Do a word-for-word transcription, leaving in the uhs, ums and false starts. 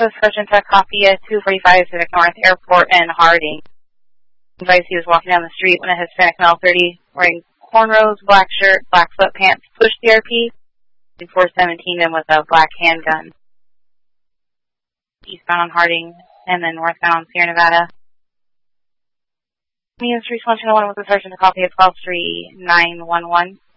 So Sergeant Takapia, two forty-five Civic North Airport in Harding. Advised he was walking down the street when a Hispanic male thirty wearing cornrows, black shirt, black sweatpants pushed the R P and four seventeen him with a black handgun. Eastbound on Harding and then northbound on Sierra Nevada. Means response channel one with the Sergeant Takapia twelve three nine one one.